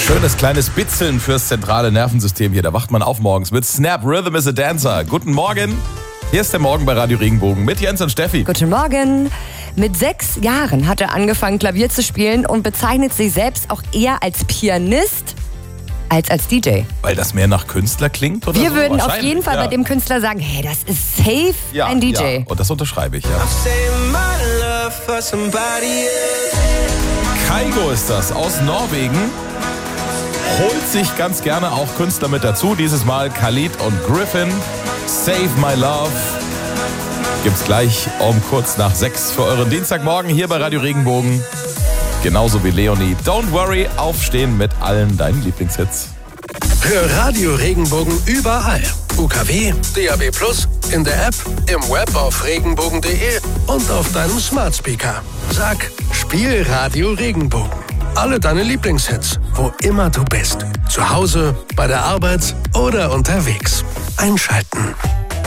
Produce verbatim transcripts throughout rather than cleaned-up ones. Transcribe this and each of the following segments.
Schönes kleines Bitzeln fürs zentrale Nervensystem hier. Da wacht man auf morgens mit Snap, Rhythm is a Dancer. Guten Morgen. Hier ist der Morgen bei Radio Regenbogen mit Jens und Steffi. Guten Morgen. Mit sechs Jahren hat er angefangen, Klavier zu spielen und bezeichnet sich selbst auch eher als Pianist als als D J. Weil das mehr nach Künstler klingt? Oder Wir so? würden auf jeden Fall ja. bei dem Künstler sagen, hey, das ist safe ja, ein D J. Ja. Und das unterschreibe ich, ja. Kygo ist das, aus Norwegen. Holt sich ganz gerne auch Künstler mit dazu. Dieses Mal Khalid und Griffin. Save My Love. Gibt's gleich um kurz nach sechs für euren Dienstagmorgen hier bei Radio Regenbogen. Genauso wie Leonie. Don't worry, aufstehen mit allen deinen Lieblingshits. Hör Radio Regenbogen überall. U K W, D A B plus, in der App, im Web auf regenbogen punkt de und auf deinem Smart Speaker. Sag, spiel Radio Regenbogen. Alle deine Lieblingshits, wo immer du bist. Zu Hause, bei der Arbeit oder unterwegs. Einschalten.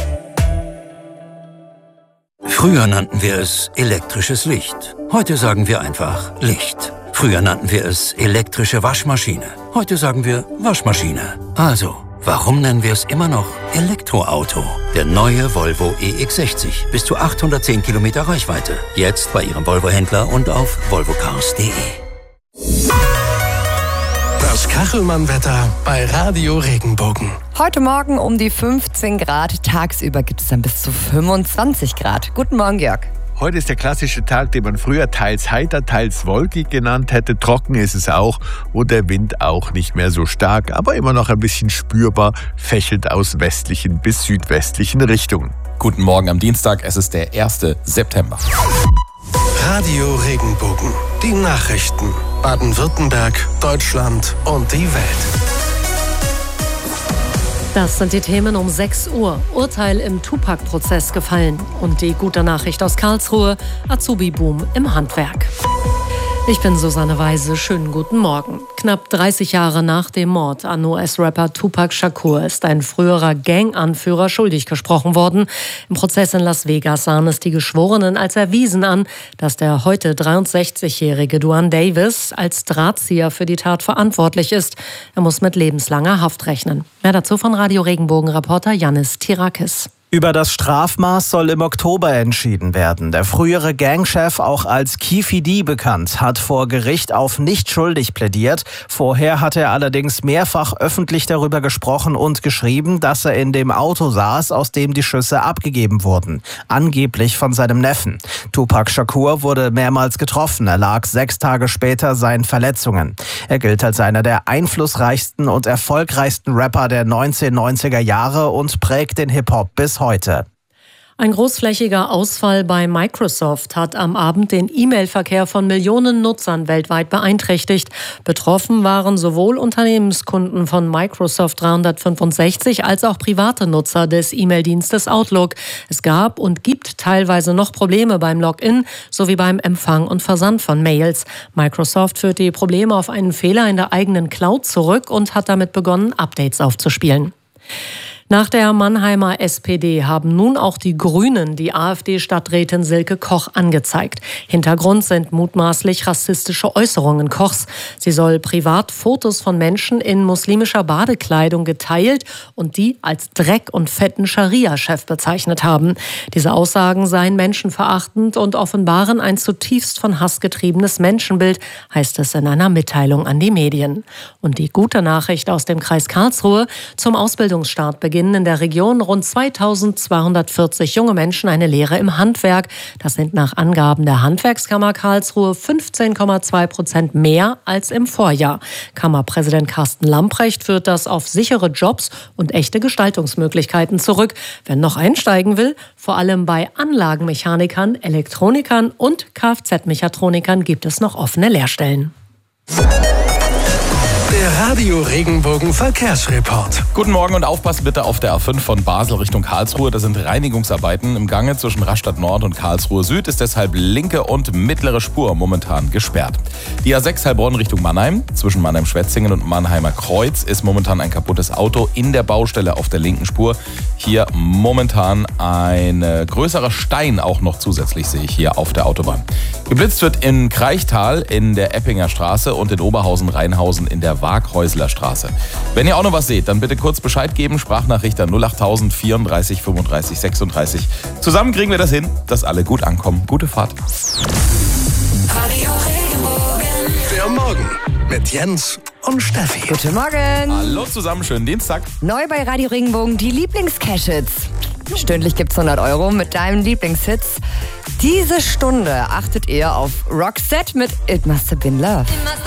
Früher nannten wir es elektrisches Licht. Heute sagen wir einfach Licht. Früher nannten wir es elektrische Waschmaschine. Heute sagen wir Waschmaschine. Also, warum nennen wir es immer noch Elektroauto? Der neue Volvo E X sechzig. Bis zu achthundertzehn Kilometer Reichweite. Jetzt bei Ihrem Volvo-Händler und auf volvo cars punkt de. Das Kachelmann-Wetter bei Radio Regenbogen. Heute Morgen um die fünfzehn Grad. Tagsüber gibt es dann bis zu fünfundzwanzig Grad. Guten Morgen, Jörg. Heute ist der klassische Tag, den man früher teils heiter, teils wolkig genannt hätte. Trocken ist es auch und der Wind auch nicht mehr so stark, aber immer noch ein bisschen spürbar, fächelt aus westlichen bis südwestlichen Richtungen. Guten Morgen am Dienstag, es ist der erste September. Radio Regenbogen, die Nachrichten. Baden-Württemberg, Deutschland und die Welt. Das sind die Themen um sechs Uhr. Urteil im Tupac-Prozess gefallen. Und die gute Nachricht aus Karlsruhe, Azubi-Boom im Handwerk. Ich bin Susanne Weise, schönen guten Morgen. Knapp dreißig Jahre nach dem Mord an U S-Rapper Tupac Shakur ist ein früherer Gang-Anführer schuldig gesprochen worden. Im Prozess in Las Vegas sahen es die Geschworenen als erwiesen an, dass der heute dreiundsechzigjährige Duane Davis als Drahtzieher für die Tat verantwortlich ist. Er muss mit lebenslanger Haft rechnen. Mehr dazu von Radio Regenbogen-Reporter Yannis Tirakis. Über das Strafmaß soll im Oktober entschieden werden. Der frühere Gangchef, auch als Keffe D bekannt, hat vor Gericht auf nicht schuldig plädiert. Vorher hat er allerdings mehrfach öffentlich darüber gesprochen und geschrieben, dass er in dem Auto saß, aus dem die Schüsse abgegeben wurden. Angeblich von seinem Neffen. Tupac Shakur wurde mehrmals getroffen. Er lag sechs Tage später seinen Verletzungen. Er gilt als einer der einflussreichsten und erfolgreichsten Rapper der neunzehnhundertneunziger Jahre und prägt den Hip-Hop bis heute. Ein großflächiger Ausfall bei Microsoft hat am Abend den E-Mail-Verkehr von Millionen Nutzern weltweit beeinträchtigt. Betroffen waren sowohl Unternehmenskunden von Microsoft dreihundertfünfundsechzig als auch private Nutzer des E-Mail-Dienstes Outlook. Es gab und gibt teilweise noch Probleme beim Login sowie beim Empfang und Versand von Mails. Microsoft führt die Probleme auf einen Fehler in der eigenen Cloud zurück und hat damit begonnen, Updates aufzuspielen. Nach der Mannheimer S P D haben nun auch die Grünen die AfD-Stadträtin Silke Koch angezeigt. Hintergrund sind mutmaßlich rassistische Äußerungen Kochs. Sie soll privat Fotos von Menschen in muslimischer Badekleidung geteilt und die als Dreck und fetten Scharia-Chef bezeichnet haben. Diese Aussagen seien menschenverachtend und offenbaren ein zutiefst von Hass getriebenes Menschenbild, heißt es in einer Mitteilung an die Medien. Und die gute Nachricht aus dem Kreis Karlsruhe: Zum Ausbildungsstart beginnt in der Region rund zweitausendzweihundertvierzig junge Menschen eine Lehre im Handwerk. Das sind nach Angaben der Handwerkskammer Karlsruhe fünfzehn Komma zwei Prozent mehr als im Vorjahr. Kammerpräsident Carsten Lamprecht führt das auf sichere Jobs und echte Gestaltungsmöglichkeiten zurück. Wer noch einsteigen will, vor allem bei Anlagenmechanikern, Elektronikern und Kfz-Mechatronikern gibt es noch offene Lehrstellen. Der Radio Regenbogen Verkehrsreport. Guten Morgen und aufpassen bitte auf der A fünf von Basel Richtung Karlsruhe. Da sind Reinigungsarbeiten im Gange zwischen Rastatt Nord und Karlsruhe Süd. Ist deshalb linke und mittlere Spur momentan gesperrt. Die A sechs Heilbronn Richtung Mannheim. Zwischen Mannheim-Schwetzingen und Mannheimer Kreuz ist momentan ein kaputtes Auto in der Baustelle auf der linken Spur. Hier momentan ein größerer Stein auch noch zusätzlich, sehe ich hier auf der Autobahn. Geblitzt wird in Kreichtal in der Eppinger Straße und in Oberhausen-Rheinhausen in der Waghäusler Straße. Wenn ihr auch noch was seht, dann bitte kurz Bescheid geben. Sprachnachricht an null acht tausend vierunddreißig fünfunddreißig sechsunddreißig. Zusammen kriegen wir das hin, dass alle gut ankommen. Gute Fahrt. Radio Regenbogen. Der Morgen mit Jens und Steffi. Guten Morgen. Hallo zusammen, schönen Dienstag. Neu bei Radio Regenbogen die Lieblings-Cash-Hits. Stündlich gibt's hundert Euro mit deinen Lieblingshits. Diese Stunde achtet ihr auf Roxette mit It Must Have Been Love.